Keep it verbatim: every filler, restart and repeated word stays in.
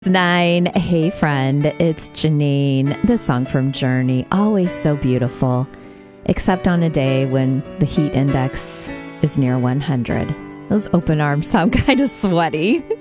Nine. Hey friend, it's Janine. The song from Journey, always so beautiful, except on a day when the heat index is near one hundred. Those open arms sound kind of sweaty.